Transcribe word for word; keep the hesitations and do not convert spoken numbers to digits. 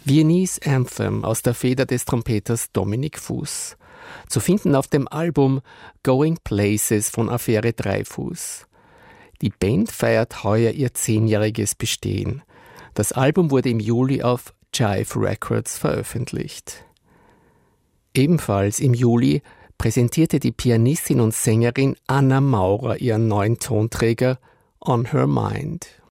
Viennese Anthem aus der Feder des Trompeters Dominic Fuß. Zu finden auf dem Album Going Places von Affäre Dreifuß. Die Band feiert heuer ihr zehnjähriges Bestehen. Das Album wurde im Juli auf Jive Records veröffentlicht. Ebenfalls im Juli präsentierte die Pianistin und Sängerin Anna Maurer ihren neuen Tonträger On Her Mind.